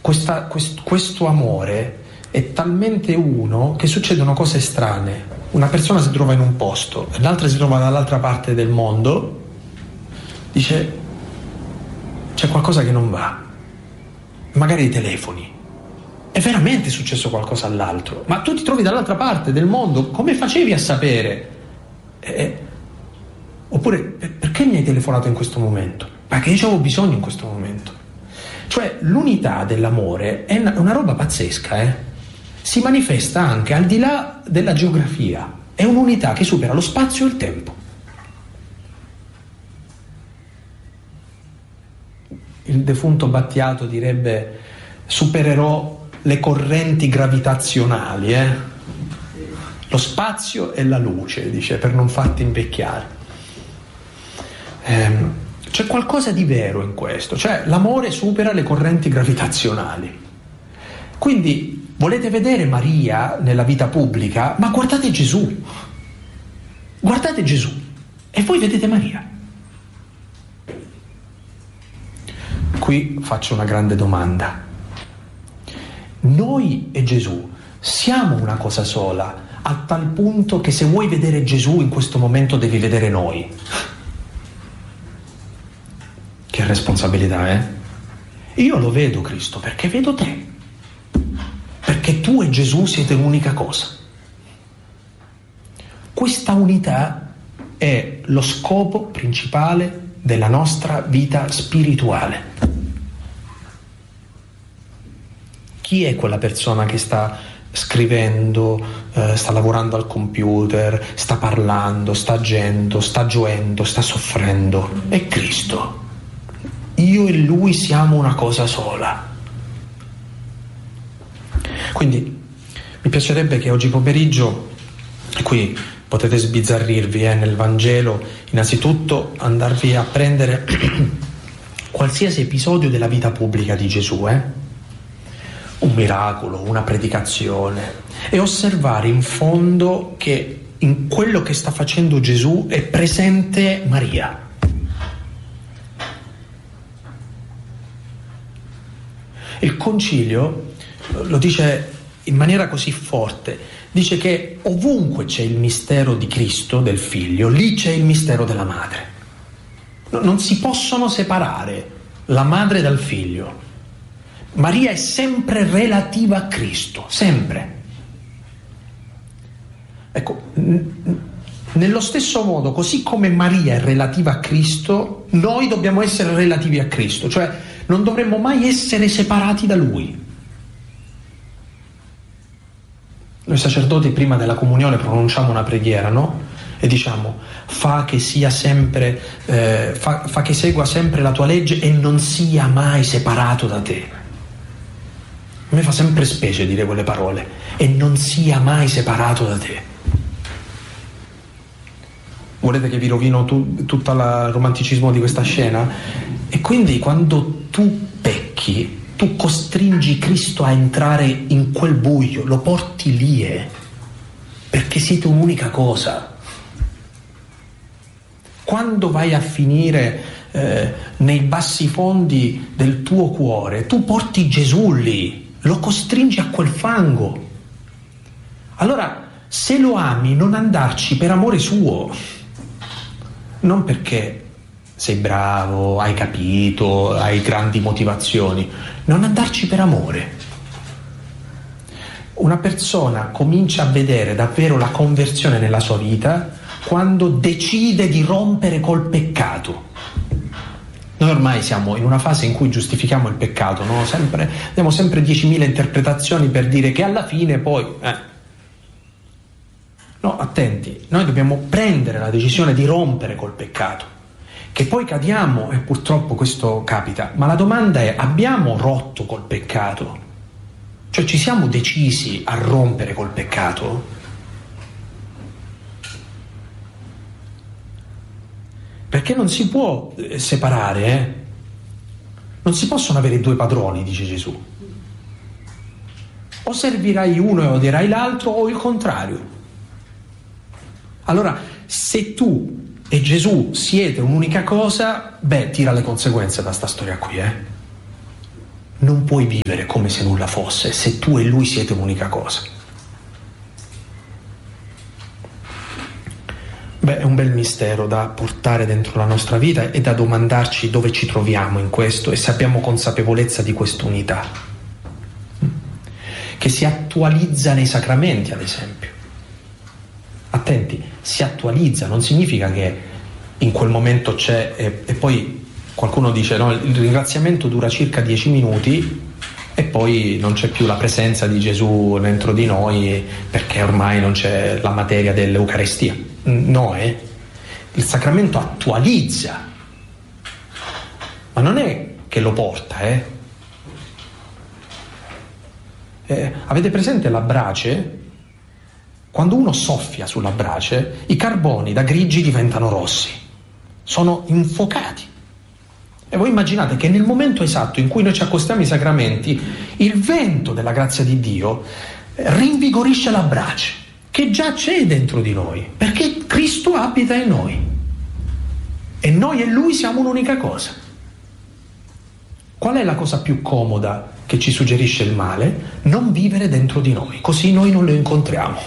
questo amore è talmente uno che succedono cose strane. Una persona si trova in un posto e l'altra si trova dall'altra parte del mondo, dice c'è qualcosa che non va, magari i telefoni, è veramente successo qualcosa all'altro, ma tu ti trovi dall'altra parte del mondo, come facevi a sapere? Oppure perché mi hai telefonato in questo momento? Perché io avevo bisogno in questo momento. Cioè l'unità dell'amore è una roba pazzesca, si manifesta anche al di là della geografia, è un'unità che supera lo spazio e il tempo. Il defunto Battiato direbbe: supererò le correnti gravitazionali, lo spazio e la luce, dice, per non farti invecchiare. C'è qualcosa di vero in questo, cioè l'amore supera le correnti gravitazionali. Quindi volete vedere Maria nella vita pubblica? Ma guardate Gesù e voi vedete Maria. Qui faccio una grande domanda: noi e Gesù siamo una cosa sola, a tal punto che se vuoi vedere Gesù in questo momento devi vedere noi? Che responsabilità, Io lo vedo Cristo perché vedo te, perché tu e Gesù siete un'unica cosa. Questa unità è lo scopo principale della nostra vita spirituale. Chi è quella persona che sta scrivendo, sta lavorando al computer, sta parlando, sta agendo, sta gioendo, sta soffrendo? È Cristo. Io e Lui siamo una cosa sola. Quindi mi piacerebbe che oggi pomeriggio, e qui potete sbizzarrirvi nel Vangelo, innanzitutto andarvi a prendere qualsiasi episodio della vita pubblica di Gesù, un miracolo, una predicazione, e osservare in fondo che in quello che sta facendo Gesù è presente Maria. Il Concilio lo dice in maniera così forte, dice che ovunque c'è il mistero di Cristo, del Figlio, lì c'è il mistero della Madre. Non si possono separare la Madre dal Figlio. Maria è sempre relativa a Cristo, sempre. Ecco, nello stesso modo, così come Maria è relativa a Cristo, noi dobbiamo essere relativi a Cristo, cioè non dovremmo mai essere separati da Lui. Noi sacerdoti prima della comunione pronunciamo una preghiera, no? E diciamo: fa che sia sempre, fa che segua sempre la tua legge e non sia mai separato da te. A me fa sempre specie dire quelle parole: e non sia mai separato da te. Volete che vi rovino tutto il romanticismo di questa scena? E quindi quando tu pecchi, tu costringi Cristo a entrare in quel buio, lo porti lì, perché siete un'unica cosa. Quando vai a finire nei bassi fondi del tuo cuore, tu porti Gesù lì, lo costringi a quel fango. Allora, se lo ami, non andarci per amore suo, non perché sei bravo, hai capito, hai grandi motivazioni, non andarci per amore. Una persona comincia a vedere davvero la conversione nella sua vita quando decide di rompere col peccato. Noi ormai siamo in una fase in cui giustifichiamo il peccato, no? Diamo sempre 10.000 interpretazioni per dire che alla fine poi... No, attenti, noi dobbiamo prendere la decisione di rompere col peccato. Che poi cadiamo, e purtroppo questo capita, ma la domanda è: abbiamo rotto col peccato? Cioè ci siamo decisi a rompere col peccato? Perché non si può separare, Non si possono avere due padroni, dice Gesù. O servirai uno e odierai l'altro, o il contrario. Allora, se tu e Gesù siete un'unica cosa, tira le conseguenze da sta storia qui, non puoi vivere come se nulla fosse, se tu e lui siete un'unica cosa. Beh, è un bel mistero da portare dentro la nostra vita e da domandarci dove ci troviamo in questo e se abbiamo consapevolezza di quest'unità, che si attualizza nei sacramenti, ad esempio. Attenti, si attualizza, non significa che in quel momento c'è e poi qualcuno dice no, il ringraziamento dura circa 10 minuti e poi non c'è più la presenza di Gesù dentro di noi perché ormai non c'è la materia dell'Eucaristia. No, il sacramento attualizza, ma non è che lo porta. Avete presente la brace? Quando uno soffia sulla brace, i carboni da grigi diventano rossi, sono infuocati. E voi immaginate che nel momento esatto in cui noi ci accostiamo ai sacramenti, il vento della grazia di Dio rinvigorisce la brace, che già c'è dentro di noi, perché Cristo abita in noi. E noi e Lui siamo un'unica cosa. Qual è la cosa più comoda che ci suggerisce il male? Non vivere dentro di noi, così noi non lo incontriamo.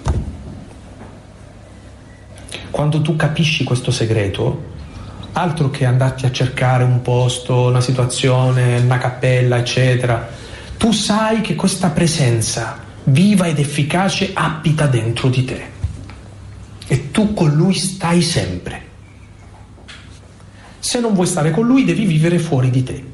Quando tu capisci questo segreto, altro che andarti a cercare un posto, una situazione, una cappella, eccetera, tu sai che questa presenza viva ed efficace abita dentro di te e tu con Lui stai sempre. Se non vuoi stare con Lui devi vivere fuori di te.